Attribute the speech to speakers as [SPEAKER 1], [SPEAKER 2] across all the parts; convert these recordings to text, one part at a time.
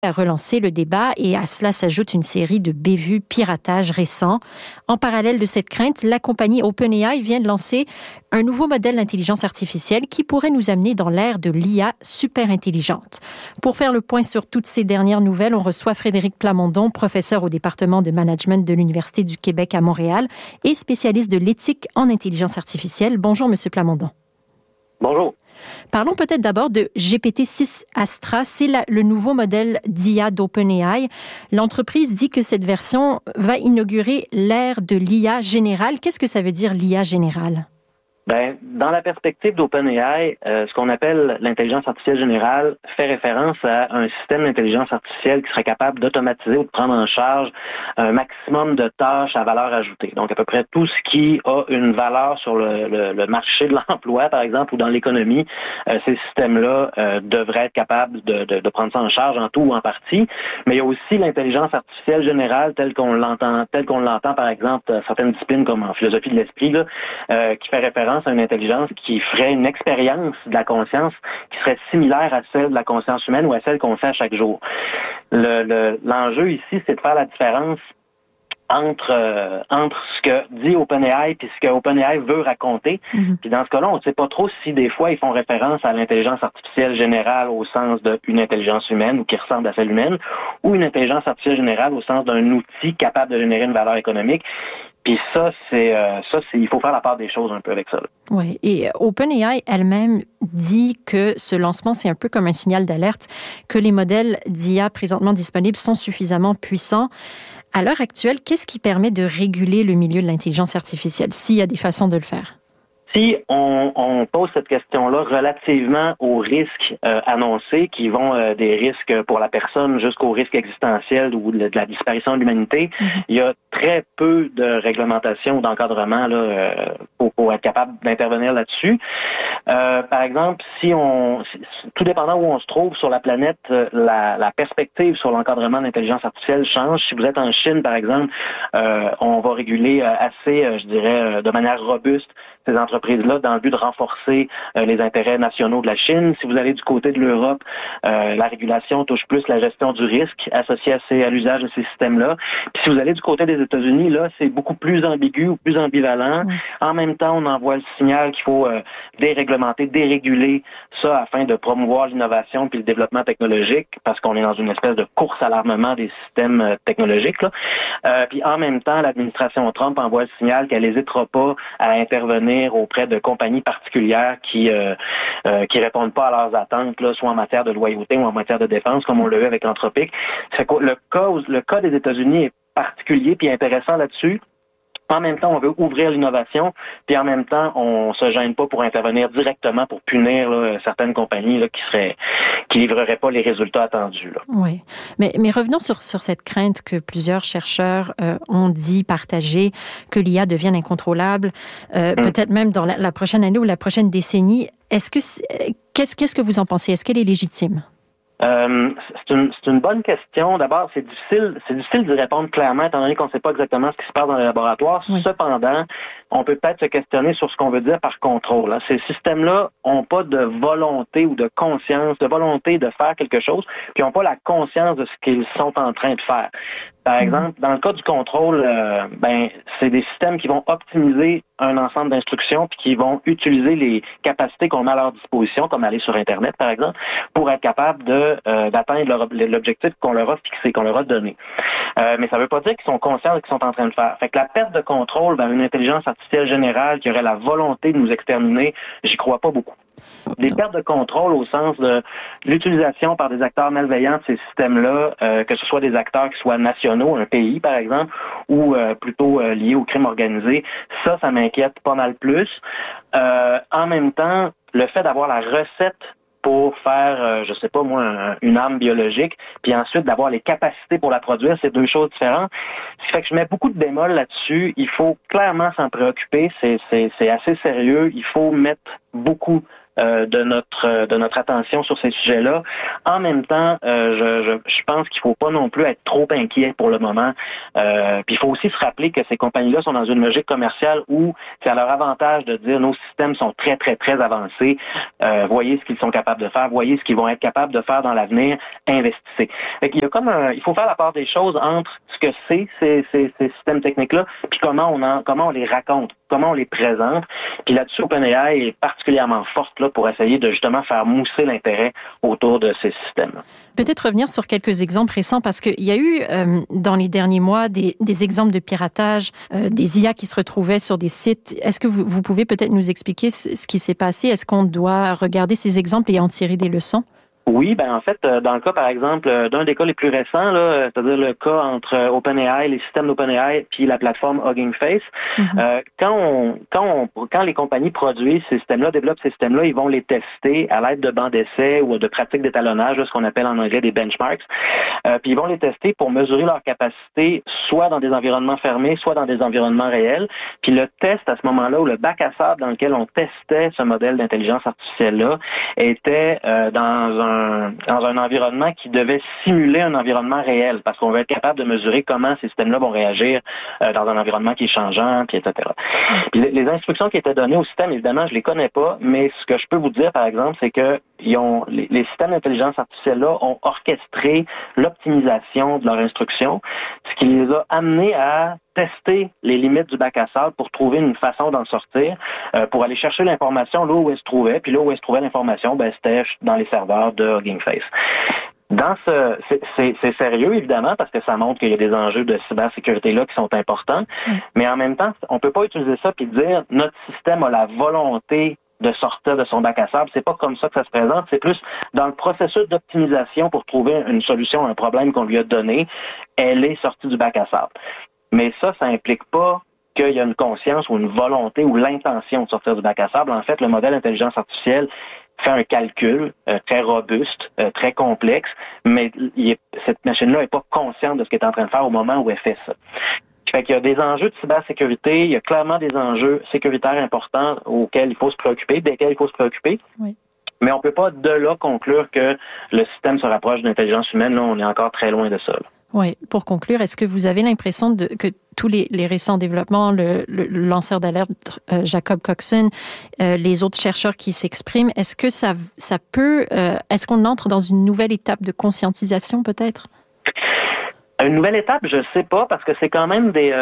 [SPEAKER 1] a relancé le débat et à cela s'ajoute une série de bévues piratage récents. En parallèle de cette crainte, la compagnie OpenAI vient de lancer un nouveau modèle d'intelligence artificielle qui pourrait nous amener dans l'ère de l'IA super intelligente. Pour faire le point sur toutes ces dernières nouvelles, on reçoit Frédéric Plamondon, professeur au département de management de l'Université du Québec à Montréal et spécialiste de l'éthique en intelligence artificielle. Bonjour, Monsieur Plamondon.
[SPEAKER 2] Bonjour.
[SPEAKER 1] Parlons peut-être d'abord de GPT-6 Astra. C'est le nouveau modèle d'IA d'OpenAI. L'entreprise dit que cette version va inaugurer l'ère de l'IA générale. Qu'est-ce que ça veut dire, l'IA générale?
[SPEAKER 2] Dans la perspective d'OpenAI, ce qu'on appelle l'intelligence artificielle générale fait référence à un système d'intelligence artificielle qui serait capable d'automatiser ou de prendre en charge un maximum de tâches à valeur ajoutée. Donc, à peu près tout ce qui a une valeur sur le marché de l'emploi, par exemple, ou dans l'économie, ces systèmes-là devraient être capables de prendre ça en charge en tout ou en partie. Mais il y a aussi l'intelligence artificielle générale telle qu'on l'entend, par exemple, certaines disciplines comme en philosophie de l'esprit, là, qui fait référence à une intelligence qui ferait une expérience de la conscience qui serait similaire à celle de la conscience humaine ou à celle qu'on fait à chaque jour. L'enjeu ici, c'est de faire la différence entre ce que dit OpenAI et ce que OpenAI veut raconter. Puis dans ce cas-là, on ne sait pas trop si des fois ils font référence à l'intelligence artificielle générale au sens d'une intelligence humaine ou qui ressemble à celle humaine, ou une intelligence artificielle générale au sens d'un outil capable de générer une valeur économique. Puis il faut faire la part des choses un peu avec ça. Là.
[SPEAKER 1] Oui, et OpenAI elle-même dit que ce lancement, c'est un peu comme un signal d'alerte, que les modèles d'IA présentement disponibles sont suffisamment puissants. À l'heure actuelle, qu'est-ce qui permet de réguler le milieu de l'intelligence artificielle, s'il y a des façons de le faire?
[SPEAKER 2] Si on pose cette question-là relativement aux risques annoncés, qui vont des risques pour la personne jusqu'aux risques existentiels ou de la disparition de l'humanité, il y a très peu de réglementation ou d'encadrement là, pour être capable d'intervenir là-dessus. Par exemple, tout dépendant où on se trouve sur la planète, la perspective sur l'encadrement de l'intelligence artificielle change. Si vous êtes en Chine, par exemple, on va réguler assez, je dirais, de manière robuste ces entreprises-là dans le but de renforcer les intérêts nationaux de la Chine. Si vous allez du côté de l'Europe, la régulation touche plus la gestion du risque associé à l'usage de ces systèmes-là. Puis si vous allez du côté des États-Unis, là, c'est beaucoup plus ambigu ou plus ambivalent. En même temps, on envoie le signal qu'il faut déréglementer, déréguler ça afin de promouvoir l'innovation puis le développement technologique, parce qu'on est dans une espèce de course à l'armement des systèmes technologiques. Là. Puis en même temps, l'administration Trump envoie le signal qu'elle n'hésitera pas à intervenir auprès de compagnies particulières qui répondent pas à leurs attentes, là, soit en matière de loyauté ou en matière de défense, comme on l'a vu avec l'Anthropic. Le cas des États-Unis est particulier puis intéressant là-dessus. En même temps, on veut ouvrir l'innovation, puis en même temps, on se gêne pas pour intervenir directement pour punir là, certaines compagnies là, qui livreraient pas les résultats attendus. Là.
[SPEAKER 1] Oui, mais revenons sur cette crainte que plusieurs chercheurs ont dit partager, que l'IA devienne incontrôlable, peut-être même dans la prochaine année ou la prochaine décennie. Qu'est-ce que vous en pensez? Est-ce qu'elle est légitime?
[SPEAKER 2] C'est une bonne question. D'abord, c'est difficile d'y répondre clairement, étant donné qu'on ne sait pas exactement ce qui se passe dans les laboratoires. Oui. Cependant, on peut peut-être se questionner sur ce qu'on veut dire par contrôle. Ces systèmes-là n'ont pas de volonté ou de conscience, de volonté de faire quelque chose, puis n'ont pas la conscience de ce qu'ils sont en train de faire. Par exemple, dans le cas du contrôle, c'est des systèmes qui vont optimiser un ensemble d'instructions puis qui vont utiliser les capacités qu'on met à leur disposition, comme aller sur Internet, par exemple, pour être capable d'atteindre l'objectif qu'on leur a fixé, qu'on leur a donné. Mais ça ne veut pas dire qu'ils sont conscients de ce qu'ils sont en train de faire. Fait que la perte de contrôle vers une intelligence artificielle générale qui aurait la volonté de nous exterminer, j'y crois pas beaucoup. Des pertes de contrôle au sens de l'utilisation par des acteurs malveillants de ces systèmes-là, que ce soit des acteurs qui soient nationaux, un pays par exemple, ou plutôt liés au crime organisé, ça m'inquiète pas mal plus. En même temps, le fait d'avoir la recette pour faire, je sais pas moi, une arme biologique, puis ensuite d'avoir les capacités pour la produire, c'est deux choses différentes. Ce qui fait que je mets beaucoup de bémols là-dessus. Il faut clairement s'en préoccuper, c'est assez sérieux. Il faut mettre beaucoup de notre attention sur ces sujets-là. En même temps, je pense qu'il faut pas non plus être trop inquiet pour le moment. Puis il faut aussi se rappeler que ces compagnies-là sont dans une logique commerciale où c'est à leur avantage de dire nos systèmes sont très, très, très avancés. Voyez ce qu'ils sont capables de faire, voyez ce qu'ils vont être capables de faire dans l'avenir, investissez. Fait qu'il y a il faut faire la part des choses entre ce que c'est ces systèmes techniques-là, puis comment on les raconte, comment on les présente. Puis là-dessus, OpenAI est particulièrement forte là, pour essayer de justement faire mousser l'intérêt autour de ces systèmes.
[SPEAKER 1] Peut-être revenir sur quelques exemples récents, parce qu'il y a eu dans les derniers mois des exemples de piratage, des IA qui se retrouvaient sur des sites. Est-ce que vous pouvez peut-être nous expliquer ce qui s'est passé? Est-ce qu'on doit regarder ces exemples et en tirer des leçons?
[SPEAKER 2] Oui, ben en fait, dans le cas, par exemple, d'un des cas les plus récents, là, c'est-à-dire le cas entre OpenAI, les systèmes d'OpenAI puis la plateforme Hugging Face, quand les compagnies produisent ces systèmes-là, développent ces systèmes-là, ils vont les tester à l'aide de bancs d'essai ou de pratiques d'étalonnage, là, ce qu'on appelle en anglais des benchmarks. Puis ils vont les tester pour mesurer leur capacité, soit dans des environnements fermés, soit dans des environnements réels. Puis le test à ce moment-là, ou le bac à sable dans lequel on testait ce modèle d'intelligence artificielle-là, était dans un environnement qui devait simuler un environnement réel, parce qu'on veut être capable de mesurer comment ces systèmes-là vont réagir dans un environnement qui est changeant, puis etc. Puis les instructions qui étaient données au système, évidemment, je les connais pas, mais ce que je peux vous dire, par exemple, c'est que les systèmes d'intelligence artificielle-là ont orchestré l'optimisation de leurs instructions, ce qui les a amenés à tester les limites du bac à sable pour trouver une façon d'en sortir, pour aller chercher l'information là où elle se trouvait. Puis là où elle se trouvait l'information, c'était dans les serveurs de Hugging Face. C'est sérieux, évidemment, parce que ça montre qu'il y a des enjeux de cybersécurité là qui sont importants. Mais en même temps, on peut pas utiliser ça puis dire notre système a la volonté de sortir de son bac à sable. C'est pas comme ça que ça se présente. C'est plus dans le processus d'optimisation pour trouver une solution à un problème qu'on lui a donné. Elle est sortie du bac à sable. Mais ça implique pas qu'il y a une conscience ou une volonté ou l'intention de sortir du bac à sable. En fait, le modèle d'intelligence artificielle fait un calcul très robuste, très complexe, mais cette machine-là n'est pas consciente de ce qu'elle est en train de faire au moment où elle fait ça. Fait qu'il y a des enjeux de cybersécurité, il y a clairement des enjeux sécuritaires importants desquels il faut se préoccuper. Oui. Mais on ne peut pas de là conclure que le système se rapproche de l'intelligence humaine. Là, on est encore très loin de ça. Là.
[SPEAKER 1] Oui. Pour conclure, est-ce que vous avez l'impression que tous les récents développements, le lanceur d'alerte Jacob Coxon, les autres chercheurs qui s'expriment, est-ce que ça peut, est-ce qu'on entre dans une nouvelle étape de conscientisation peut-être?
[SPEAKER 2] Une nouvelle étape, je sais pas, parce que c'est quand même des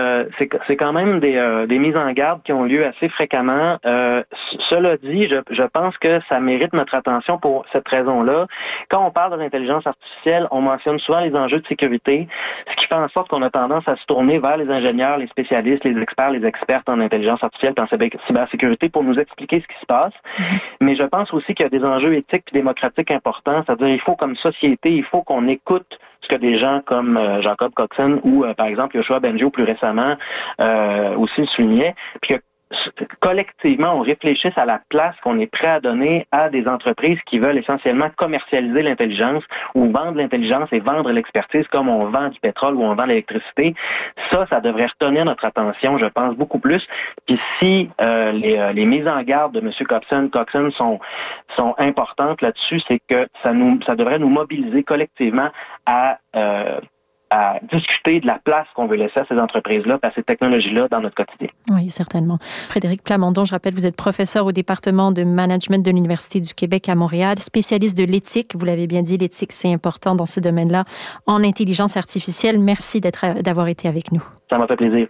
[SPEAKER 2] mises en garde qui ont lieu assez fréquemment. Cela dit, je pense que ça mérite notre attention pour cette raison-là. Quand on parle de l'intelligence artificielle, on mentionne souvent les enjeux de sécurité, ce qui fait en sorte qu'on a tendance à se tourner vers les ingénieurs, les spécialistes, les experts, les expertes en intelligence artificielle, en cybersécurité pour nous expliquer ce qui se passe. Mais je pense aussi qu'il y a des enjeux éthiques et démocratiques importants, c'est-à-dire il faut comme société, il faut qu'on écoute ce que des gens comme Jacob Coxon ou par exemple Yoshua Bengio plus récemment aussi soulignaient, puis que collectivement, on réfléchisse à la place qu'on est prêt à donner à des entreprises qui veulent essentiellement commercialiser l'intelligence ou vendre l'intelligence et vendre l'expertise comme on vend du pétrole ou on vend l'électricité. Ça devrait retenir notre attention, je pense, beaucoup plus. Puis si les mises en garde de M. Coxon sont importantes là-dessus, c'est que ça devrait nous mobiliser collectivement à discuter de la place qu'on veut laisser à ces entreprises-là, à ces technologies-là dans notre quotidien.
[SPEAKER 1] Oui, certainement. Frédéric Plamondon, je rappelle, vous êtes professeur au département de management de l'Université du Québec à Montréal, spécialiste de l'éthique. Vous l'avez bien dit, l'éthique, c'est important dans ce domaine-là, en intelligence artificielle. Merci d'avoir été avec nous.
[SPEAKER 2] Ça m'a fait plaisir.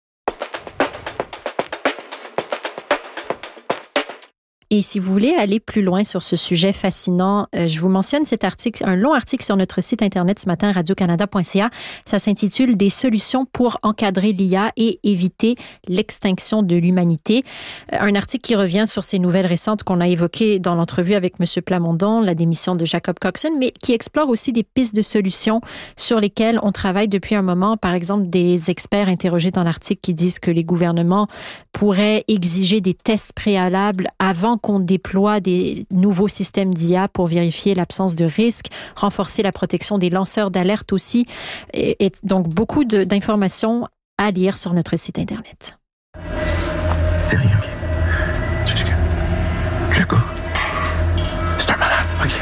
[SPEAKER 1] Et si vous voulez aller plus loin sur ce sujet fascinant, je vous mentionne cet article, un long article sur notre site internet ce matin, radiocanada.ca. Ça s'intitule « Des solutions pour encadrer l'IA et éviter l'extinction de l'humanité ». Un article qui revient sur ces nouvelles récentes qu'on a évoquées dans l'entrevue avec M. Plamondon, la démission de Jacob Coxon, mais qui explore aussi des pistes de solutions sur lesquelles on travaille depuis un moment. Par exemple, des experts interrogés dans l'article qui disent que les gouvernements pourraient exiger des tests préalables avant qu'on déploie des nouveaux systèmes d'IA pour vérifier l'absence de risque, renforcer la protection des lanceurs d'alerte aussi. Et donc, beaucoup d'informations à lire sur notre site Internet.
[SPEAKER 3] C'est rien, OK. Le gars,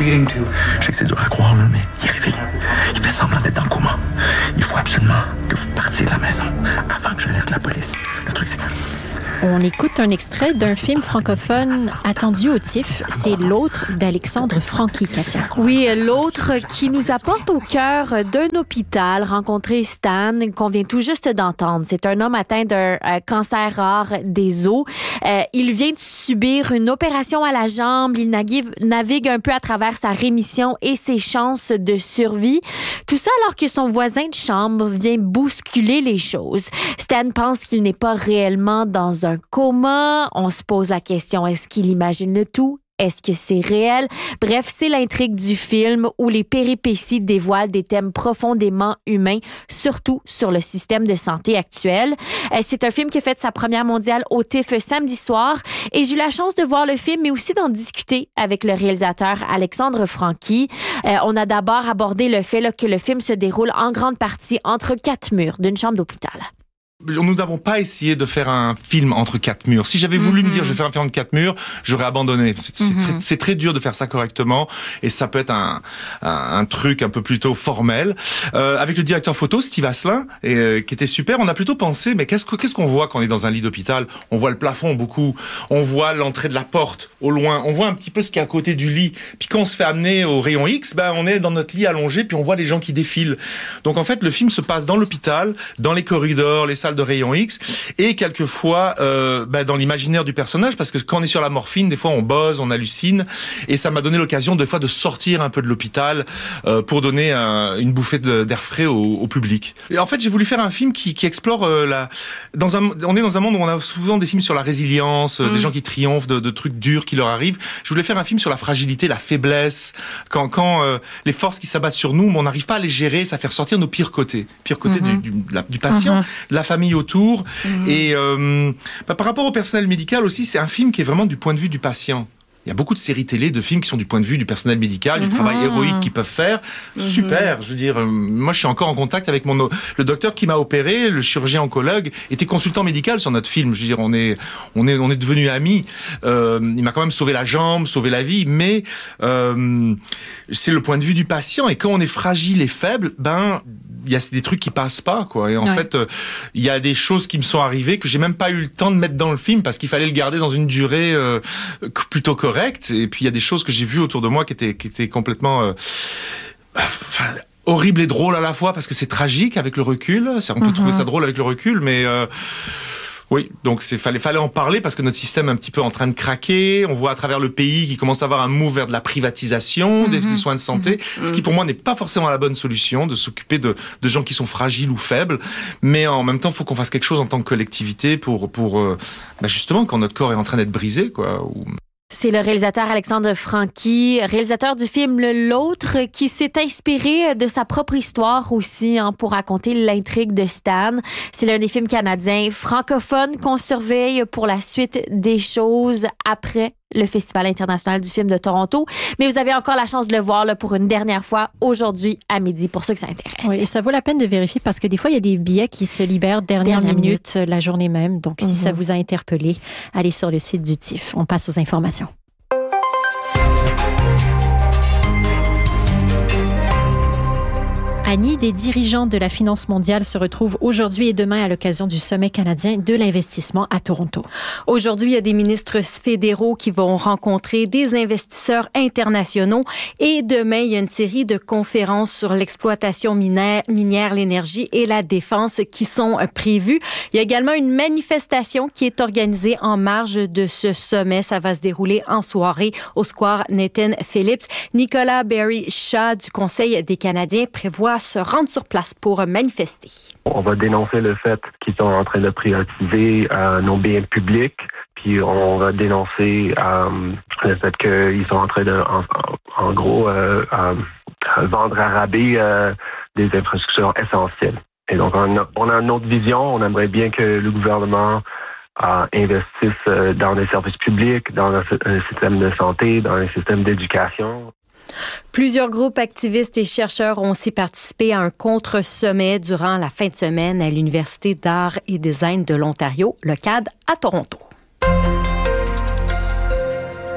[SPEAKER 3] retreating to.
[SPEAKER 4] Je sais que c'est dur à croire, là, mais il est réveillé. Il fait semblant d'être dans le coma. Il faut absolument que vous partiez de la maison avant que j'alerte la police. Le truc, c'est que...
[SPEAKER 1] On écoute un extrait d'un film francophone attendu au TIFF. C'est L'autre d'Alexandre Franqui, Katia.
[SPEAKER 5] Oui, L'autre qui nous apporte au cœur d'un hôpital, rencontrer Stan, qu'on vient tout juste d'entendre. C'est un homme atteint d'un cancer rare des os. Il vient de subir une opération à la jambe. Il navigue un peu à travers sa rémission et ses chances de survie. Tout ça alors que son voisin de chambre vient bousculer les choses. Stan pense qu'il n'est pas réellement dans un coma. On se pose la question, est-ce qu'il imagine le tout? Est-ce que c'est réel? Bref, c'est l'intrigue du film où les péripéties dévoilent des thèmes profondément humains, surtout sur le système de santé actuel. C'est un film qui a fait sa première mondiale au TIFF samedi soir et j'ai eu la chance de voir le film, mais aussi d'en discuter avec le réalisateur Alexandre Franqui. On a d'abord abordé le fait que le film se déroule en grande partie entre 4 murs d'une chambre d'hôpital.
[SPEAKER 6] Nous n'avons pas essayé de faire un film entre 4 murs. Si j'avais voulu me dire je vais faire un film entre 4 murs, j'aurais abandonné. C'est très dur de faire ça correctement et ça peut être un truc un peu plutôt formel. Avec le directeur photo, Steve Asselin, qui était super, on a plutôt pensé, mais qu'est-ce qu'on voit quand on est dans un lit d'hôpital? On voit le plafond beaucoup, on voit l'entrée de la porte au loin, on voit un petit peu ce qui est à côté du lit. Puis quand on se fait amener au rayon X, on est dans notre lit allongé, puis on voit les gens qui défilent. Donc en fait, le film se passe dans l'hôpital, dans les corridors, les salles de rayon X et quelquefois dans l'imaginaire du personnage, parce que quand on est sur la morphine, des fois on bosse, on hallucine, et ça m'a donné l'occasion des fois de sortir un peu de l'hôpital pour donner une bouffée d'air frais au public. Et en fait, j'ai voulu faire un film qui explore on est dans un monde où on a souvent des films sur la résilience, des gens qui triomphent de trucs durs qui leur arrivent. Je voulais faire un film sur la fragilité, la faiblesse, quand les forces qui s'abattent sur nous, mais on n'arrive pas à les gérer, ça fait ressortir nos pires côtés du patient, de la famille autour. Et par rapport au personnel médical aussi, c'est un film qui est vraiment du point de vue du patient. Il y a beaucoup de séries télé, de films qui sont du point de vue du personnel médical, du travail héroïque qu'ils peuvent faire. Super, je veux dire, moi je suis encore en contact avec le docteur qui m'a opéré, le chirurgien oncologue, était consultant médical sur notre film. Je veux dire, on est devenus amis. Il m'a quand même sauvé la jambe, sauvé la vie, mais c'est le point de vue du patient. Et quand on est fragile et faible, il y a des trucs qui passent pas, quoi. Et en fait, il y a des choses qui me sont arrivées que j'ai même pas eu le temps de mettre dans le film parce qu'il fallait le garder dans une durée plutôt correcte. Et puis il y a des choses que j'ai vues autour de moi qui étaient complètement horribles et drôles à la fois parce que c'est tragique avec le recul. On peut trouver ça drôle avec le recul, mais oui, donc fallait en parler parce que notre système est un petit peu en train de craquer. On voit à travers le pays qu'il commence à avoir un move vers de la privatisation des soins de santé, ce qui pour moi n'est pas forcément la bonne solution, de s'occuper de gens qui sont fragiles ou faibles. Mais en même temps, il faut qu'on fasse quelque chose en tant que collectivité pour justement quand notre corps est en train d'être brisé, quoi.
[SPEAKER 5] C'est le réalisateur Alexandre Franqui, réalisateur du film L'autre, qui s'est inspiré de sa propre histoire aussi pour raconter l'intrigue de Stan. C'est l'un des films canadiens francophones qu'on surveille pour la suite des choses après le Festival international du film de Toronto. Mais vous avez encore la chance de le voir pour une dernière fois aujourd'hui à midi, pour ceux que ça intéresse.
[SPEAKER 1] Oui, et ça vaut la peine de vérifier parce que des fois, il y a des billets qui se libèrent dernière minute la journée même. Donc, si ça vous a interpellé, allez sur le site du TIFF. On passe aux informations. Annie, des dirigeants de la finance mondiale se retrouvent aujourd'hui et demain à l'occasion du sommet canadien de l'investissement à Toronto.
[SPEAKER 7] Aujourd'hui, il y a des ministres fédéraux qui vont rencontrer des investisseurs internationaux et demain, il y a une série de conférences sur l'exploitation minière, l'énergie et la défense qui sont prévues. Il y a également une manifestation qui est organisée en marge de ce sommet. Ça va se dérouler en soirée au square Nathan Phillips. Nicolas Berry-Shaw du Conseil des Canadiens prévoit se rendre sur place pour manifester.
[SPEAKER 8] On va dénoncer le fait qu'ils sont en train de privatiser nos biens publics, puis on va dénoncer le fait qu'ils sont en train de, en gros, vendre à rabais des infrastructures essentielles. Et donc, on a une autre vision. On aimerait bien que le gouvernement investisse dans les services publics, dans un système de santé, dans un système d'éducation.
[SPEAKER 7] Plusieurs groupes activistes et chercheurs ont aussi participé à un contre-sommet durant la fin de semaine à l'Université d'art et design de l'Ontario, le CAD, à Toronto.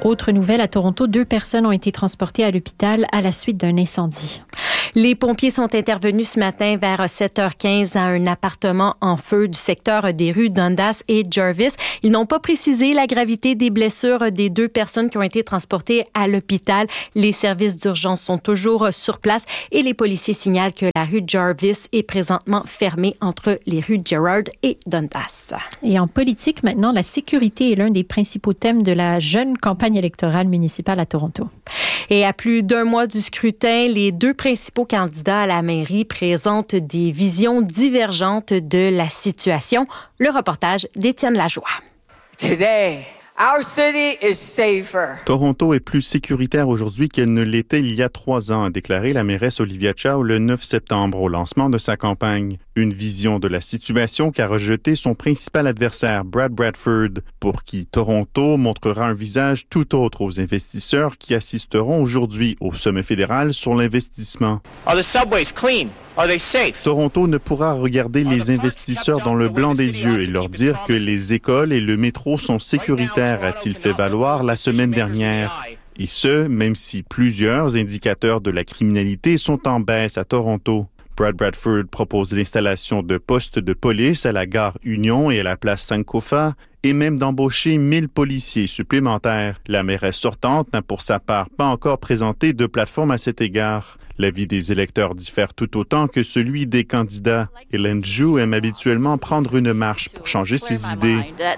[SPEAKER 1] Autre nouvelle, à Toronto, 2 personnes ont été transportées à l'hôpital à la suite d'un incendie.
[SPEAKER 7] Les pompiers sont intervenus ce matin vers 7h15 à un appartement en feu du secteur des rues Dundas et Jarvis. Ils n'ont pas précisé la gravité des blessures des 2 personnes qui ont été transportées à l'hôpital. Les services d'urgence sont toujours sur place et les policiers signalent que la rue Jarvis est présentement fermée entre les rues Gerrard et Dundas.
[SPEAKER 1] Et en politique, maintenant, la sécurité est l'un des principaux thèmes de la jeune campagne électorale municipale à Toronto.
[SPEAKER 7] Et à plus d'un mois du scrutin, les 2 principaux candidats à la mairie présentent des visions divergentes de la situation. Le reportage d'Étienne Lajoie.
[SPEAKER 3] Today, our city is safer.
[SPEAKER 9] Toronto est plus sécuritaire aujourd'hui qu'elle ne l'était il y a 3 ans, a déclaré la mairesse Olivia Chow le 9 septembre au lancement de sa campagne. Une vision de la situation qu'a rejeté son principal adversaire, Brad Bradford, pour qui Toronto montrera un visage tout autre aux investisseurs qui assisteront aujourd'hui au sommet fédéral sur l'investissement.
[SPEAKER 10] Are the subways clean? Are they safe?
[SPEAKER 9] Toronto ne pourra regarder les investisseurs dans le blanc des yeux et leur dire que les écoles et le métro sont sécuritaires, a-t-il fait valoir la semaine dernière. Et ce, même si plusieurs indicateurs de la criminalité sont en baisse à Toronto. Brad Bradford propose l'installation de postes de police à la gare Union et à la place Sankofa et même d'embaucher 1000 policiers supplémentaires. La mairesse sortante n'a pour sa part pas encore présenté de plateforme à cet égard. L'avis des électeurs diffère tout autant que celui des candidats. Hélène Zhu aime habituellement prendre une marche pour changer ses idées.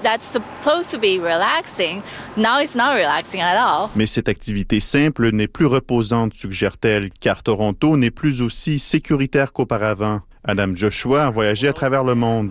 [SPEAKER 9] Mais cette activité simple n'est plus reposante, suggère-t-elle, car Toronto n'est plus aussi sécuritaire qu'auparavant. Adam Joshua a voyagé à travers le monde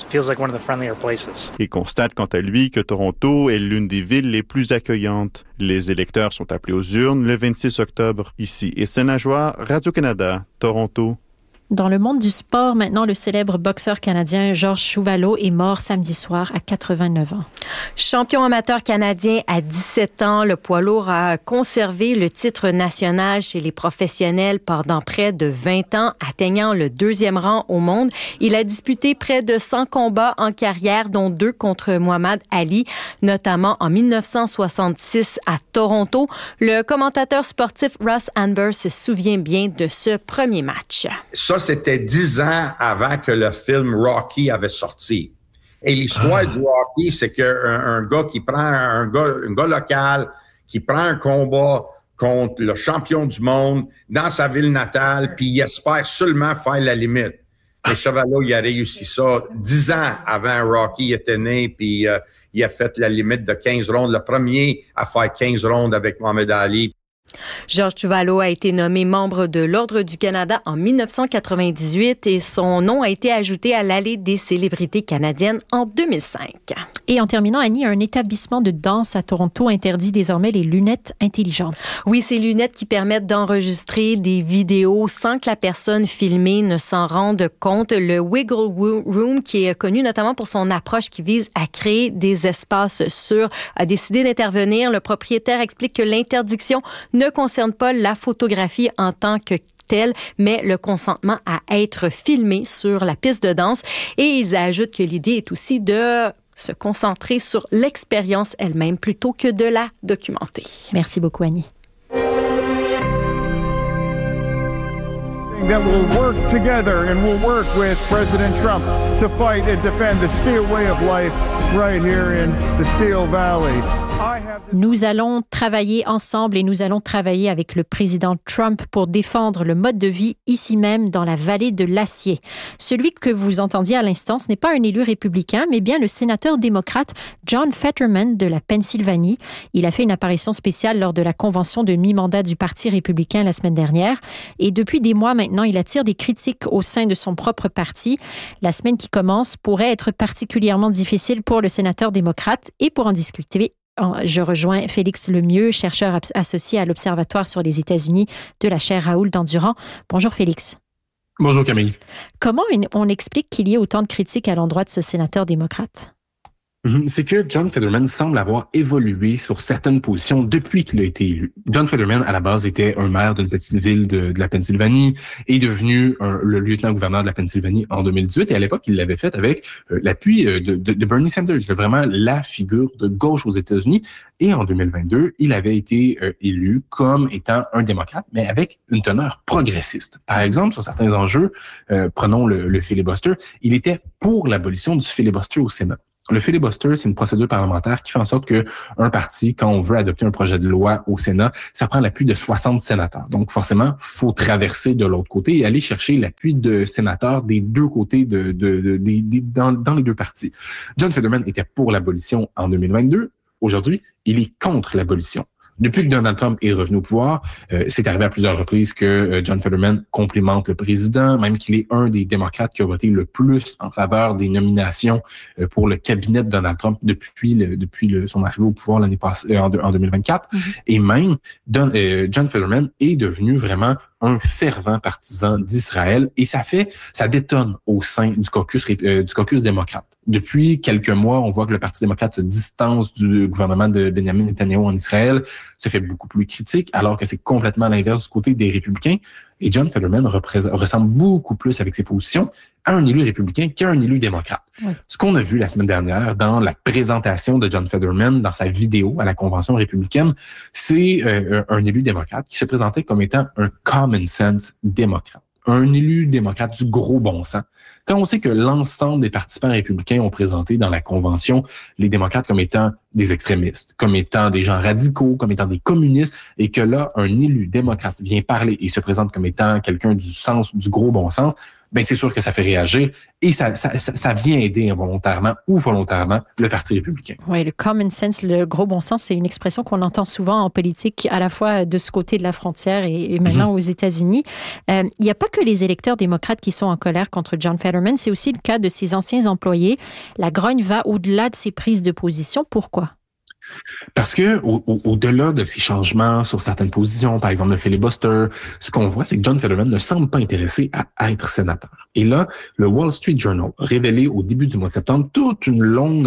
[SPEAKER 9] et constate quant à lui que Toronto est l'une des villes les plus accueillantes. Les électeurs sont appelés aux urnes le 26 octobre. Ici, Étienne Lajoie, Radio-Canada, Toronto.
[SPEAKER 1] Dans le monde du sport, maintenant, le célèbre boxeur canadien Georges Chuvalo est mort samedi soir à 89 ans.
[SPEAKER 7] Champion amateur canadien à 17 ans, le poids lourd a conservé le titre national chez les professionnels pendant près de 20 ans, atteignant le 2e rang au monde. Il a disputé près de 100 combats en carrière, dont 2 contre Muhammad Ali, notamment en 1966 à Toronto. Le commentateur sportif Ross Amber se souvient bien de ce premier match.
[SPEAKER 11] Ça, c'était 10 ans avant que le film Rocky avait sorti. Et l'histoire du Rocky, c'est qu'un gars qui prend un gars local, qui prend un combat contre le champion du monde dans sa ville natale, puis il espère seulement faire la limite. Et Chuvalo, il a réussi ça 10 ans avant Rocky était né, puis il a fait la limite de 15 rondes, le premier à faire 15 rondes avec Muhammad Ali.
[SPEAKER 7] Georges Chuvalo a été nommé membre de l'Ordre du Canada en 1998 et son nom a été ajouté à l'allée des célébrités canadiennes en 2005.
[SPEAKER 1] Et en terminant, Annie, un établissement de danse à Toronto interdit désormais les lunettes intelligentes.
[SPEAKER 7] Oui, ces lunettes qui permettent d'enregistrer des vidéos sans que la personne filmée ne s'en rende compte. Le Wiggle Room, qui est connu notamment pour son approche qui vise à créer des espaces sûrs, a décidé d'intervenir. Le propriétaire explique que l'interdiction ne concerne pas la photographie en tant que telle, mais le consentement à être filmé sur la piste de danse. Et ils ajoutent que l'idée est aussi de se concentrer sur l'expérience elle-même plutôt que de la documenter.
[SPEAKER 1] Merci beaucoup, Annie.
[SPEAKER 12] That will work together and will work with President Trump to fight and defend the Steele way of life right here in the Steele Valley.
[SPEAKER 1] Nous allons travailler ensemble et nous allons travailler avec le président Trump pour défendre le mode de vie ici même dans la vallée de l'Acier. Celui que vous entendiez à l'instant, ce n'est pas un élu républicain, mais bien le sénateur démocrate John Fetterman de la Pennsylvanie. Il a fait une apparition spéciale lors de la convention de mi-mandat du Parti républicain la semaine dernière. Et depuis des mois maintenant, il attire des critiques au sein de son propre parti. La semaine qui commence pourrait être particulièrement difficile pour le sénateur démocrate. Et pour en discuter, je rejoins Félix Lemieux, chercheur associé à l'Observatoire sur les États-Unis de la chaire Raoul Dandurand. Bonjour Félix.
[SPEAKER 13] Bonjour Camille.
[SPEAKER 1] Comment on explique qu'il y ait autant de critiques à l'endroit de ce sénateur démocrate?
[SPEAKER 13] C'est que John Fetterman semble avoir évolué sur certaines positions depuis qu'il a été élu. John Fetterman, à la base, était un maire d'une petite ville de la Pennsylvanie, est devenu le lieutenant-gouverneur de la Pennsylvanie en 2018, et à l'époque, il l'avait fait avec l'appui de Bernie Sanders, vraiment la figure de gauche aux États-Unis. Et en 2022, il avait été élu comme étant un démocrate, mais avec une teneur progressiste. Par exemple, sur certains enjeux, prenons le filibuster, il était pour l'abolition du filibuster au Sénat. Le filibuster, c'est une procédure parlementaire qui fait en sorte que un parti, quand on veut adopter un projet de loi au Sénat, ça prend l'appui de 60 sénateurs. Donc, forcément, faut traverser de l'autre côté et aller chercher l'appui de sénateurs des deux côtés dans les deux partis. John Fetterman était pour l'abolition en 2022. Aujourd'hui, il est contre l'abolition. Depuis que Donald Trump est revenu au pouvoir, c'est arrivé à plusieurs reprises que John Fetterman complimente le président, même qu'il est un des démocrates qui a voté le plus en faveur des nominations pour le cabinet de Donald Trump depuis son arrivée au pouvoir l'année passée, en 2024. Et même, John Fetterman est devenu vraiment un fervent partisan d'Israël et ça détonne au sein du caucus démocrate. Depuis quelques mois, on voit que le Parti démocrate se distance du gouvernement de Benjamin Netanyahu en Israël, se fait beaucoup plus critique, alors que c'est complètement à l'inverse du côté des républicains. Et John Fetterman ressemble beaucoup plus avec ses positions à un élu républicain qu'à un élu démocrate. Oui. Ce qu'on a vu la semaine dernière dans la présentation de John Fetterman dans sa vidéo à la Convention républicaine, c'est un élu démocrate qui se présentait comme étant un common sense démocrate. Un élu démocrate du gros bon sens. Quand on sait que l'ensemble des participants républicains ont présenté dans la Convention les démocrates comme étant des extrémistes, comme étant des gens radicaux, comme étant des communistes, et que là, un élu démocrate vient parler et se présente comme étant quelqu'un du gros bon sens, ben c'est sûr que ça fait réagir et ça vient aider involontairement ou volontairement le Parti républicain.
[SPEAKER 1] Oui, le common sense, le gros bon sens, c'est une expression qu'on entend souvent en politique, à la fois de ce côté de la frontière et maintenant aux États-Unis. Il n'y a pas que les électeurs démocrates qui sont en colère contre John Fetterman, c'est aussi le cas de ses anciens employés. La grogne va au-delà de ses prises de position. Pourquoi?
[SPEAKER 13] Parce que au-delà de ces changements sur certaines positions, par exemple le filibuster, ce qu'on voit, c'est que John Fetterman ne semble pas intéressé à être sénateur. Et là, le Wall Street Journal a révélé au début du mois de septembre un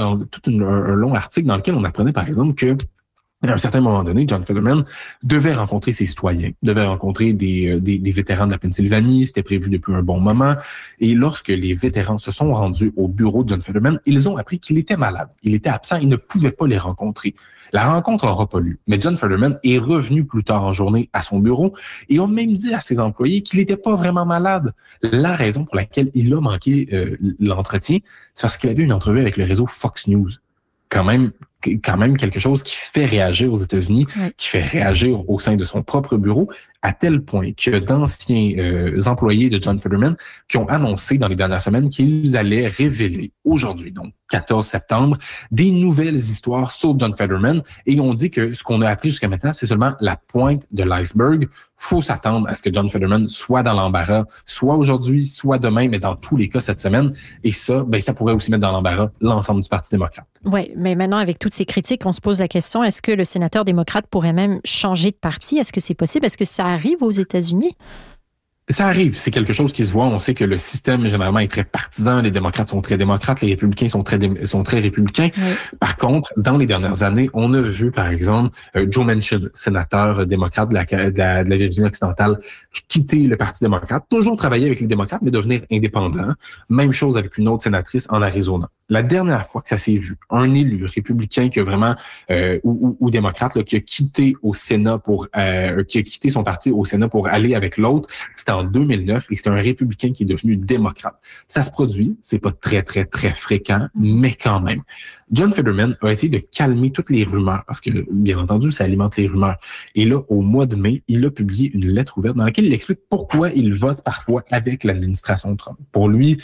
[SPEAKER 13] long article dans lequel on apprenait, par exemple, que à un certain moment donné, John Fetterman devait rencontrer ses citoyens, devait rencontrer des vétérans de la Pennsylvanie, c'était prévu depuis un bon moment. Et lorsque les vétérans se sont rendus au bureau de John Fetterman, ils ont appris qu'il était malade, il était absent, il ne pouvait pas les rencontrer. La rencontre n'aura pas lieu, mais John Fetterman est revenu plus tard en journée à son bureau et a même dit à ses employés qu'il n'était pas vraiment malade. La raison pour laquelle il a manqué l'entretien, c'est parce qu'il avait une entrevue avec le réseau Fox News. Quand même quelque chose qui fait réagir aux États-Unis, qui fait réagir au sein de son propre bureau, à tel point qu'il y a d'anciens employés de John Fetterman qui ont annoncé dans les dernières semaines qu'ils allaient révéler aujourd'hui, donc 14 septembre, des nouvelles histoires sur John Fetterman et on dit que ce qu'on a appris jusqu'à maintenant, c'est seulement la pointe de l'iceberg. Faut s'attendre à ce que John Fetterman soit dans l'embarras, soit aujourd'hui, soit demain, mais dans tous les cas cette semaine. Et ça, ça pourrait aussi mettre dans l'embarras l'ensemble du Parti démocrate.
[SPEAKER 1] Oui, mais maintenant, avec toutes ces critiques, on se pose la question, est-ce que le sénateur démocrate pourrait même changer de parti? Est-ce que c'est possible? Est-ce que ça arrive aux États-Unis?
[SPEAKER 13] Ça arrive, c'est quelque chose qui se voit. On sait que le système généralement est très partisan. Les démocrates sont très démocrates, les républicains sont très républicains. Oui. Par contre, dans les dernières années, on a vu, par exemple, Joe Manchin, sénateur démocrate de la Virginie occidentale, quitter le Parti démocrate, toujours travailler avec les démocrates, mais devenir indépendant. Même chose avec une autre sénatrice en Arizona. La dernière fois que ça s'est vu, un élu républicain qui a vraiment ou démocrate là, qui a quitté au Sénat qui a quitté son parti au Sénat pour aller avec l'autre, c'était en 2009 et c'était un républicain qui est devenu démocrate. Ça se produit, c'est pas très très très fréquent, mais quand même. John Fetterman a essayé de calmer toutes les rumeurs parce que, bien entendu, ça alimente les rumeurs. Et là, au mois de mai, il a publié une lettre ouverte dans laquelle il explique pourquoi il vote parfois avec l'administration Trump. Pour lui,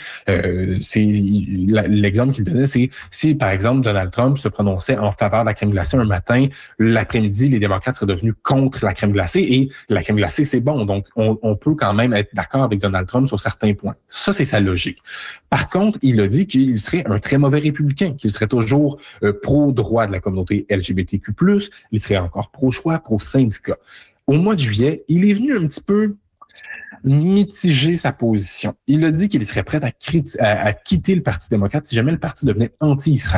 [SPEAKER 13] l'exemple qu'il donnait, c'est si, par exemple, Donald Trump se prononçait en faveur de la crème glacée un matin, l'après-midi, les démocrates seraient devenus contre la crème glacée et la crème glacée, c'est bon. Donc, on peut quand même être d'accord avec Donald Trump sur certains points. Ça, c'est sa logique. Par contre, il a dit qu'il serait un très mauvais républicain, qu'il serait toujours pro-droit de la communauté LGBTQ+, il serait encore pro-choix, pro-syndicat. Au mois de juillet, il est venu un petit peu mitiger sa position. Il a dit qu'il serait prêt à quitter le Parti démocrate si jamais le parti devenait anti-Israël.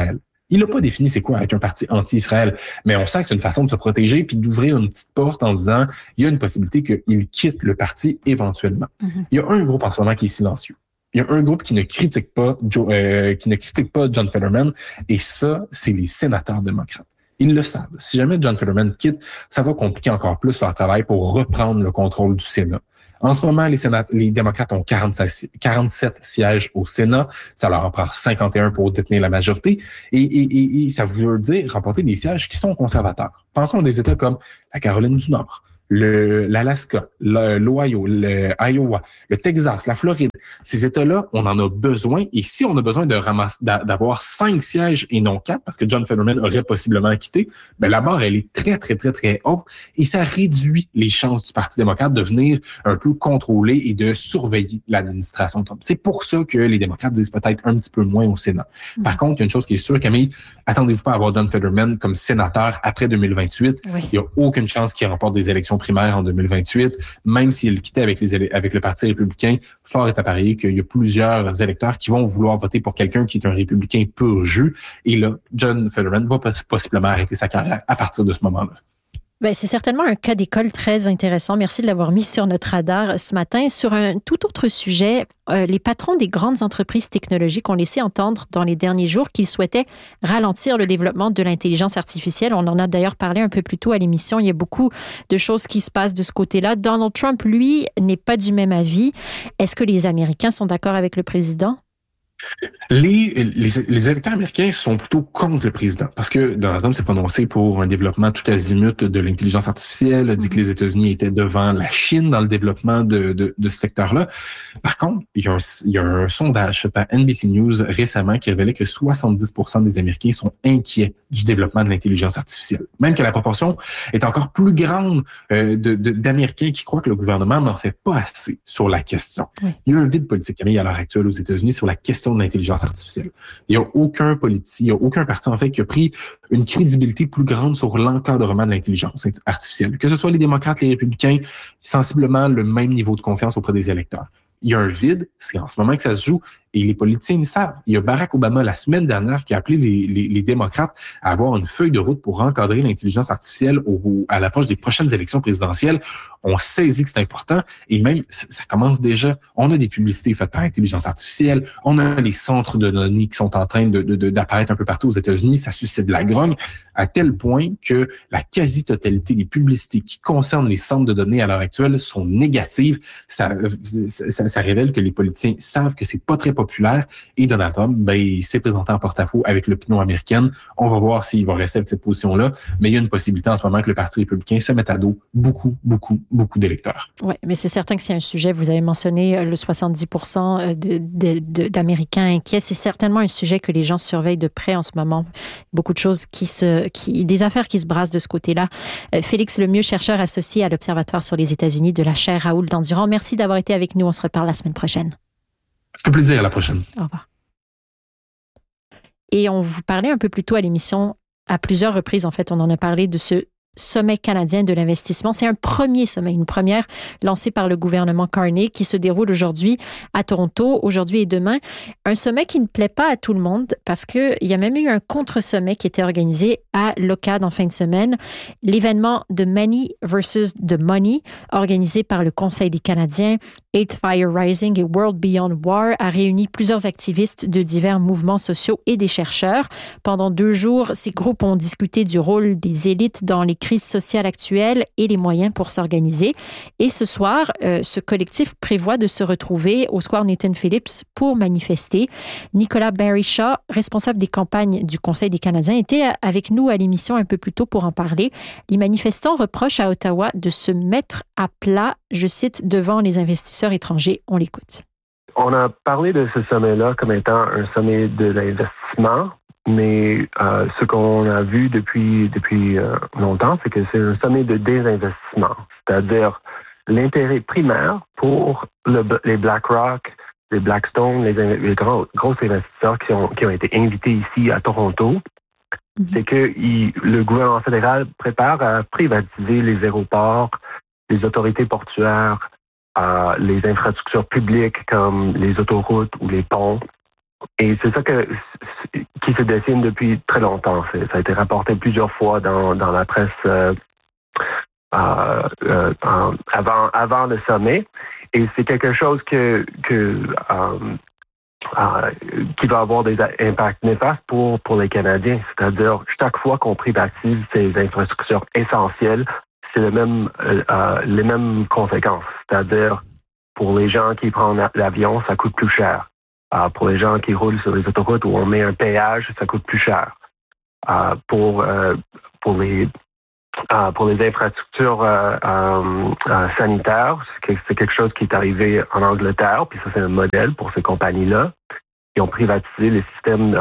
[SPEAKER 13] Il n'a pas défini c'est quoi être un parti anti-Israël, mais on sent que c'est une façon de se protéger puis d'ouvrir une petite porte en disant il y a une possibilité qu'il quitte le parti éventuellement. Mm-hmm. Il y a un groupe en ce moment qui est silencieux. Il y a un groupe qui ne critique pas John Fetterman, et ça, c'est les sénateurs démocrates. Ils le savent. Si jamais John Fetterman quitte, ça va compliquer encore plus leur travail pour reprendre le contrôle du Sénat. En ce moment, les démocrates ont 47 sièges au Sénat. Ça leur en prend 51 pour détenir la majorité. Et ça veut dire remporter des sièges qui sont conservateurs. Pensons à des États comme la Caroline du Nord, l'Alaska, l'Ohio, l'Iowa, le Texas, la Floride. Ces États-là, on en a besoin. Et si on a besoin d'avoir 5 sièges et non 4, parce que John Fetterman aurait possiblement quitté, ben la barre, elle est très, très, très, très haute. Et ça réduit les chances du Parti démocrate de venir un peu contrôler et de surveiller l'administration Trump. C'est pour ça que les démocrates disent peut-être un petit peu moins au Sénat. Par contre, il y a une chose qui est sûre, Camille, attendez-vous pas à avoir John Fetterman comme sénateur après 2028. Oui. Il n'y a aucune chance qu'il remporte des élections primaires en 2028. Même s'il quittait avec le Parti républicain, fort est à parier qu'il y a plusieurs électeurs qui vont vouloir voter pour quelqu'un qui est un républicain pur jus. Et là, John Fetterman va possiblement arrêter sa carrière à partir de ce moment-là.
[SPEAKER 1] Bien, c'est certainement un cas d'école très intéressant. Merci de l'avoir mis sur notre radar ce matin. Sur un tout autre sujet, les patrons des grandes entreprises technologiques ont laissé entendre dans les derniers jours qu'ils souhaitaient ralentir le développement de l'intelligence artificielle. On en a d'ailleurs parlé un peu plus tôt à l'émission. Il y a beaucoup de choses qui se passent de ce côté-là. Donald Trump, lui, n'est pas du même avis. Est-ce que les Américains sont d'accord avec le président?
[SPEAKER 13] Les électeurs américains sont plutôt contre le président parce que Donald Trump s'est prononcé pour un développement tout azimut de l'intelligence artificielle, a dit que les États-Unis étaient devant la Chine dans le développement de ce secteur-là. Par contre, il y a un sondage fait par NBC News récemment qui révélait que 70% des Américains sont inquiets du développement de l'intelligence artificielle. Même que la proportion est encore plus grande d'Américains qui croient que le gouvernement n'en fait pas assez sur la question. Oui. Il y a un vide politique, Camille, à l'heure actuelle aux États-Unis sur la question de l'intelligence artificielle. Il n'y a aucun parti, en fait, qui a pris une crédibilité plus grande sur l'encadrement de l'intelligence artificielle. Que ce soit les démocrates, les républicains, sensiblement le même niveau de confiance auprès des électeurs. Il y a un vide, c'est en ce moment que ça se joue, et les politiciens le savent. Il y a Barack Obama, la semaine dernière, qui a appelé les démocrates à avoir une feuille de route pour encadrer l'intelligence artificielle à l'approche des prochaines élections présidentielles. On saisit que c'est important, et même, ça commence déjà. On a des publicités faites par intelligence artificielle, on a les centres de données qui sont en train d'apparaître un peu partout aux États-Unis, ça suscite de la grogne, à tel point que la quasi-totalité des publicités qui concernent les centres de données à l'heure actuelle sont négatives. Ça révèle que les politiciens savent que c'est pas très populaire, et Donald Trump, il s'est présenté en porte-à-faux avec l'opinion américaine. On va voir s'il va rester avec cette position-là, mais il y a une possibilité en ce moment que le Parti républicain se mette à dos beaucoup d'électeurs.
[SPEAKER 1] Oui, mais c'est certain que c'est un sujet, vous avez mentionné le 70% d'Américains inquiets, c'est certainement un sujet que les gens surveillent de près en ce moment. Beaucoup de choses des affaires qui se brassent de ce côté-là. Félix Lemieux, chercheur associé à l'Observatoire sur les États-Unis de la chaire Raoul Dandurand, merci d'avoir été avec nous. On se reparle la semaine prochaine.
[SPEAKER 13] Ça fait plaisir, à la prochaine.
[SPEAKER 1] Au revoir. Et on vous parlait un peu plus tôt à l'émission, à plusieurs reprises, en fait, on en a parlé de ce sommet canadien de l'investissement. C'est un premier sommet, une première lancée par le gouvernement Carney qui se déroule aujourd'hui à Toronto, aujourd'hui et demain. Un sommet qui ne plaît pas à tout le monde parce qu'il y a même eu un contre-sommet qui était organisé à l'OCAD en fin de semaine. L'événement de Money versus the Money, organisé par le Conseil des Canadiens, Eighth Fire Rising et World Beyond War, a réuni plusieurs activistes de divers mouvements sociaux et des chercheurs. Pendant 2 jours, ces groupes ont discuté du rôle des élites dans les crises sociales actuelles et les moyens pour s'organiser. Et ce soir, ce collectif prévoit de se retrouver au square Nathan Phillips pour manifester. Nicolas Barry-Shaw, responsable des campagnes du Conseil des Canadiens, était avec nous à l'émission un peu plus tôt pour en parler. Les manifestants reprochent à Ottawa de se mettre à plat, je cite, devant les investisseurs étrangers. On l'écoute.
[SPEAKER 8] On a parlé de ce sommet-là comme étant un sommet de l'investissement. Mais ce qu'on a vu depuis longtemps, c'est que c'est un sommet de désinvestissement, c'est-à-dire l'intérêt primaire pour les BlackRock, les Blackstone, les gros investisseurs qui ont été invités ici à Toronto, c'est que le gouvernement fédéral prépare à privatiser les aéroports, les autorités portuaires, les infrastructures publiques comme les autoroutes ou les ponts. Et c'est ça qui se dessine depuis très longtemps. Ça a été rapporté plusieurs fois dans la presse avant le sommet. Et c'est quelque chose qui va avoir des impacts néfastes pour les Canadiens. C'est-à-dire, chaque fois qu'on privatise ces infrastructures essentielles, c'est les mêmes conséquences. C'est-à-dire, pour les gens qui prennent l'avion, ça coûte plus cher. Pour les gens qui roulent sur les autoroutes où on met un péage, ça coûte plus cher. Pour les infrastructures sanitaires, c'est quelque chose qui est arrivé en Angleterre, puis ça c'est un modèle pour ces compagnies-là. Ils ont privatisé les systèmes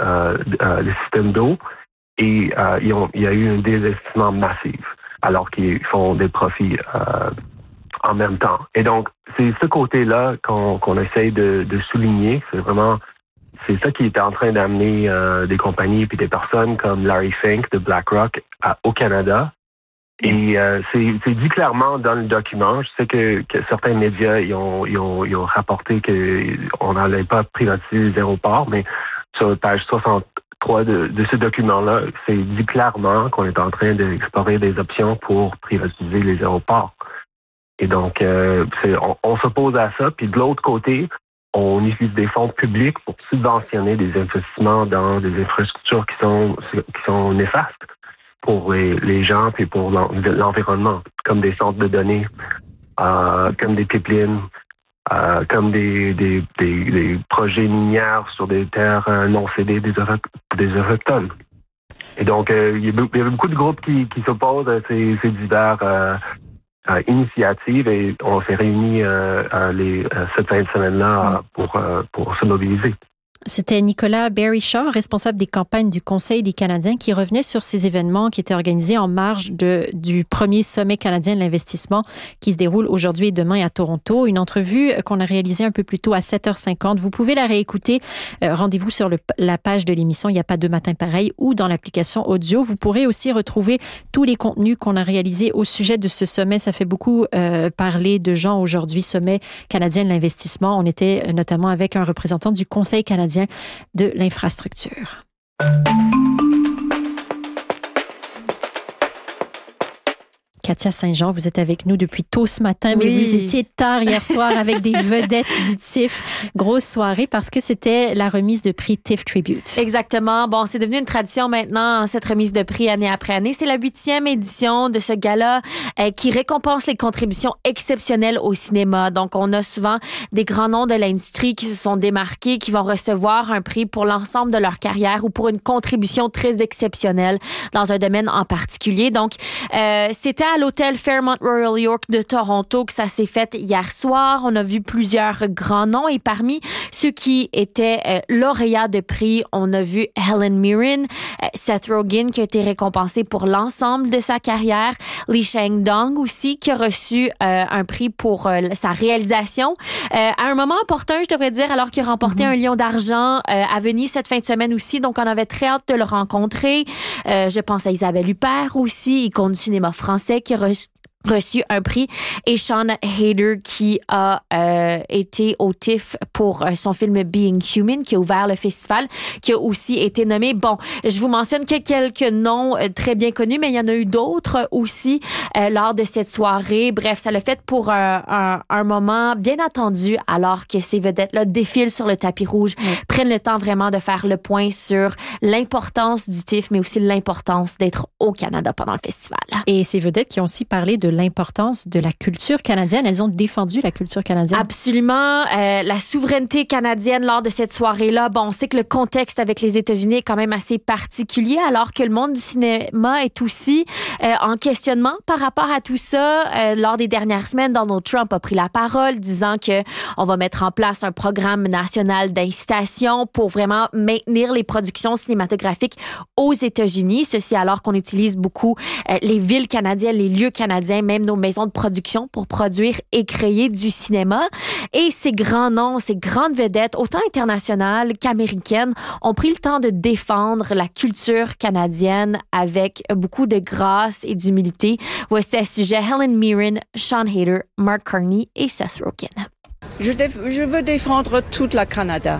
[SPEAKER 8] d'eau et il y a eu un désinvestissement massif, alors qu'ils font des profits en même temps. Et donc, c'est ce côté-là qu'on essaye de souligner. C'est ça qui est en train d'amener des compagnies et des personnes comme Larry Fink de BlackRock au Canada. Et c'est dit clairement dans le document. Je sais que certains médias ils ont rapporté qu'on n'allait pas privatiser les aéroports, mais sur la page 63 de ce document-là, c'est dit clairement qu'on est en train d'explorer des options pour privatiser les aéroports. Et donc, on s'oppose à ça. Puis de l'autre côté, on utilise des fonds publics pour subventionner des investissements dans des infrastructures qui sont néfastes pour les gens et pour l'environnement, comme des centres de données, comme des pipelines, comme des projets minières sur des terres non cédées des autochtones. Et donc, il y a beaucoup de groupes qui s'opposent à ces divers initiatives et on s'est réunis cette fin de semaine-là pour se mobiliser.
[SPEAKER 1] C'était Nicolas Berryshaw, responsable des campagnes du Conseil des Canadiens, qui revenait sur ces événements qui étaient organisés en marge du premier sommet canadien de l'investissement qui se déroule aujourd'hui et demain à Toronto. Une entrevue qu'on a réalisée un peu plus tôt à 7h50. Vous pouvez la réécouter. Rendez-vous sur la page de l'émission Il n'y a pas deux matins pareils ou dans l'application audio. Vous pourrez aussi retrouver tous les contenus qu'on a réalisés au sujet de ce sommet. Ça fait beaucoup parler de gens aujourd'hui, sommet canadien de l'investissement. On était notamment avec un représentant du Conseil canadien de l'infrastructure. Katia Saint-Jean, vous êtes avec nous depuis tôt ce matin, mais vous étiez tard hier soir avec des vedettes du TIFF. Grosse soirée parce que c'était la remise de prix TIFF Tribute.
[SPEAKER 5] Exactement. Bon, c'est devenu une tradition maintenant, cette remise de prix année après année. C'est la 8e édition de ce gala qui récompense les contributions exceptionnelles au cinéma. Donc, on a souvent des grands noms de l'industrie qui se sont démarqués, qui vont recevoir un prix pour l'ensemble de leur carrière ou pour une contribution très exceptionnelle dans un domaine en particulier. Donc, c'était à l'hôtel Fairmont Royal York de Toronto que ça s'est fait hier soir. On a vu plusieurs grands noms et parmi ceux qui étaient lauréats de prix, on a vu Helen Mirren, Seth Rogen qui a été récompensé pour l'ensemble de sa carrière, Lee Chang-dong aussi qui a reçu un prix pour sa réalisation. À un moment opportun, je devrais dire, alors qu'il a remporté un Lion d'argent à Venise cette fin de semaine aussi, donc on avait très hâte de le rencontrer. Je pense à Isabelle Huppert aussi, icône du cinéma français, qui a reçu un prix, et Sean Hayter qui a été au TIFF pour son film Being Human qui a ouvert le festival, qui a aussi été nommé. Bon, je vous mentionne que quelques noms très bien connus, mais il y en a eu d'autres aussi lors de cette soirée. Bref, ça l'a fait pour un moment bien attendu alors que ces vedettes-là défilent sur le tapis rouge, prennent le temps vraiment de faire le point sur l'importance du TIFF, mais aussi l'importance d'être au Canada pendant le festival.
[SPEAKER 1] Et ces vedettes qui ont aussi parlé de l'importance de la culture canadienne. Elles ont défendu la culture canadienne.
[SPEAKER 5] Absolument. La souveraineté canadienne lors de cette soirée-là. Bon, on sait que le contexte avec les États-Unis est quand même assez particulier, alors que le monde du cinéma est aussi en questionnement par rapport à tout ça. Lors des dernières semaines, Donald Trump a pris la parole, disant que on va mettre en place un programme national d'incitation pour vraiment maintenir les productions cinématographiques aux États-Unis. Ceci alors qu'on utilise beaucoup les villes canadiennes, les lieux canadiens, même nos maisons de production pour produire et créer du cinéma. Et ces grands noms, ces grandes vedettes, autant internationales qu'américaines, ont pris le temps de défendre la culture canadienne avec beaucoup de grâce et d'humilité. Voici à ce sujet Helen Mirren, Sean Hayter, Mark Carney et Seth Rogen.
[SPEAKER 14] Je veux défendre tout le Canada.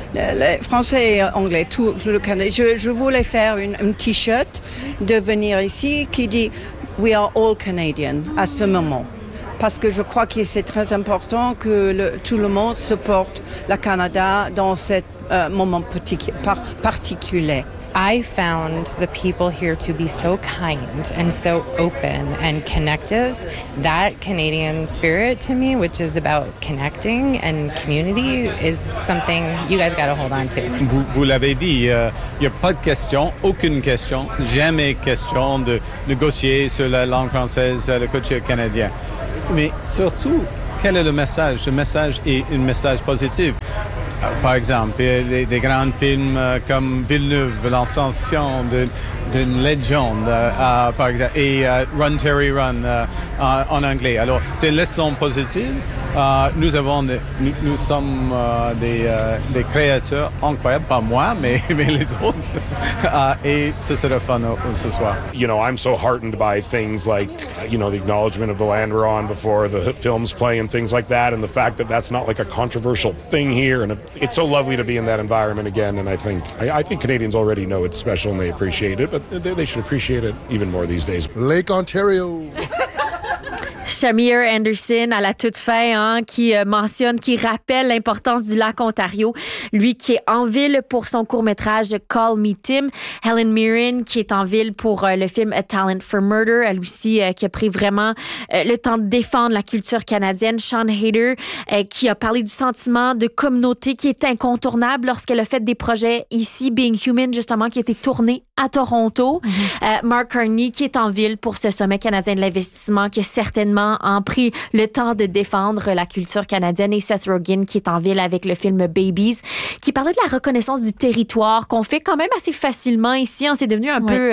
[SPEAKER 14] le français et anglais, tout le Canada. Je voulais faire un t-shirt de venir ici qui dit « We are all Canadian » à ce moment. Parce que je crois que c'est très important que tout le monde supporte le Canada dans ce moment particulier.
[SPEAKER 15] I found the people here to be so kind and so open and connective. That Canadian spirit to me, which is about connecting and community, is something you guys got to hold on to.
[SPEAKER 16] Vous l'avez dit, il n'y a pas de question, aucune question, jamais question de négocier sur la langue française, la culture canadienne. Mais surtout, quel est le message? Le message est un message positif. Par exemple, des grands films comme Villeneuve, l'ascension d'une légende, par exemple, et Run Terry Run en anglais. Alors, c'est une leçon positive. Nous sommes des créateurs incroyables, pas moi, mais les autres. Et ce sera fun ce soir.
[SPEAKER 17] You know, I'm so heartened by things like, you know, the acknowledgement of the land we're on before the films play and things like that, and the fact that that's not like a controversial thing here, and it's so lovely to be in that environment again. And I think Canadians already know it's special and they appreciate it, but they should appreciate it even more these days.
[SPEAKER 18] Lake Ontario.
[SPEAKER 5] Shamir Anderson à la toute fin, qui rappelle l'importance du lac Ontario. Lui qui est en ville pour son court-métrage Call Me Tim. Helen Mirren qui est en ville pour le film A Talent for Murder. Elle aussi qui a pris vraiment le temps de défendre la culture canadienne. Sean Hayter qui a parlé du sentiment de communauté qui est incontournable lorsqu'elle a fait des projets ici. Being Human, justement, qui a été tourné à Toronto. Mark Carney qui est en ville pour ce sommet canadien de l'investissement qui est certainement en pris le temps de défendre la culture canadienne, et Seth Rogen qui est en ville avec le film Babies, qui parlait de la reconnaissance du territoire qu'on fait quand même assez facilement ici. C'est devenu un peu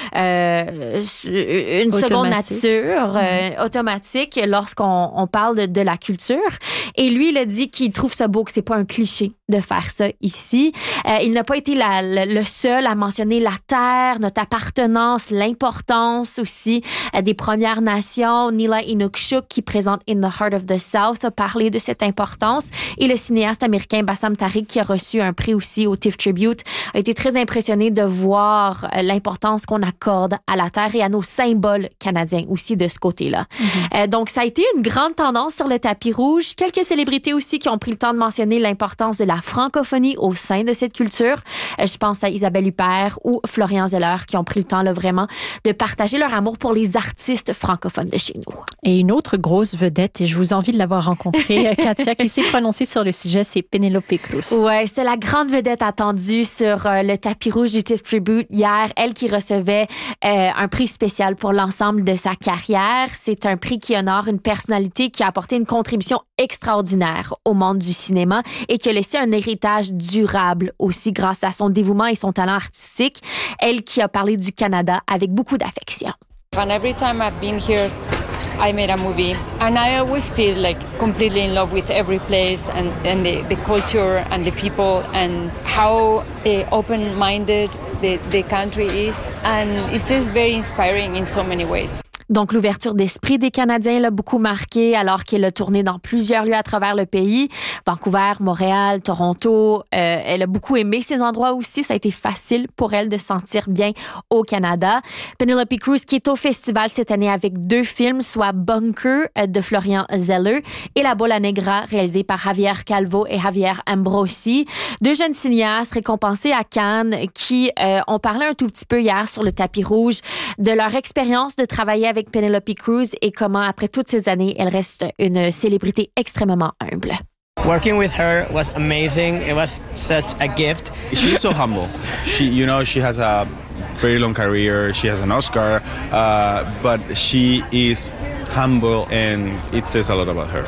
[SPEAKER 5] une seconde nature automatique lorsqu'on parle de la culture. Et lui, il a dit qu'il trouve ça beau, que c'est pas un cliché de faire ça ici. Il n'a pas été le seul à mentionner la terre, notre appartenance, l'importance aussi des Premières Nations. Nila Inukshuk, qui présente In the Heart of the South, a parlé de cette importance. Et le cinéaste américain Bassam Tariq, qui a reçu un prix aussi au TIFF Tribute, a été très impressionné de voir l'importance qu'on accorde à la terre et à nos symboles canadiens aussi de ce côté-là. Donc, ça a été une grande tendance sur le tapis rouge. Quelques célébrités aussi qui ont pris le temps de mentionner l'importance de la francophonie au sein de cette culture. Je pense à Isabelle Huppert ou Florian Zeller qui ont pris le temps là, vraiment de partager leur amour pour les artistes francophones de chez nous.
[SPEAKER 1] Et une autre grosse vedette, et je vous envie de l'avoir rencontrée, Katia, qui s'est prononcée sur le sujet, c'est Penelope Cruz.
[SPEAKER 5] Ouais, c'était la grande vedette attendue sur le tapis rouge du TIFF Tribute hier. Elle qui recevait un prix spécial pour l'ensemble de sa carrière. C'est un prix qui honore une personnalité qui a apporté une contribution extraordinaire au monde du cinéma et qui a laissé un héritage durable aussi grâce à son dévouement et son talent artistique. Elle qui a parlé du Canada avec beaucoup d'affection.
[SPEAKER 19] And every time I've been here, I made a movie, and I always feel like completely in love with every place and the culture and the people and how open-minded the country is, and it's just very inspiring in so many ways.
[SPEAKER 5] Donc, l'ouverture d'esprit des Canadiens l'a beaucoup marqué alors qu'elle a tourné dans plusieurs lieux à travers le pays. Vancouver, Montréal, Toronto. Elle a beaucoup aimé ces endroits aussi. Ça a été facile pour elle de se sentir bien au Canada. Penelope Cruz qui est au festival cette année avec 2 films, soit Bunker de Florian Zeller et La Bola Negra réalisé par Javier Calvo et Javier Ambrosi. 2 jeunes cinéastes récompensés à Cannes qui ont parlé un tout petit peu hier sur le tapis rouge de leur expérience de travailler avec Penelope Cruz et comment, après toutes ces années, elle reste une célébrité extrêmement humble.
[SPEAKER 20] Working with her was amazing. It was such a gift.
[SPEAKER 21] She's so humble. She has a very long career. She has an Oscar, but she is humble and it says a lot about her.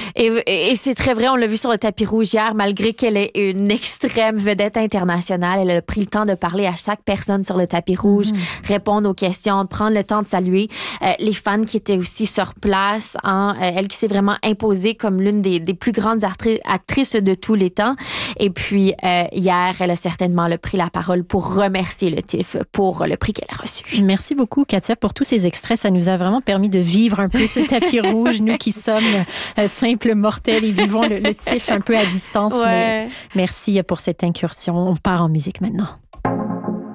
[SPEAKER 5] Et c'est très vrai, on l'a vu sur le tapis rouge hier, malgré qu'elle est une extrême vedette internationale, elle a pris le temps de parler à chaque personne sur le tapis rouge, répondre aux questions, prendre le temps de saluer les fans qui étaient aussi sur place. Elle qui s'est vraiment imposée comme l'une des plus grandes actrices de tous les temps. Et puis, hier, elle a certainement pris la parole pour remercier le TIFF pour le prix qu'elle a reçu.
[SPEAKER 1] Merci beaucoup, Katia, pour tous ces extraits. Ça nous a vraiment permis de vivre un peu ce tapis rouge, nous qui sommes simples le mortel et vivons le TIFF un peu à distance.
[SPEAKER 5] Ouais.
[SPEAKER 1] Mais merci pour cette incursion. On part en musique maintenant.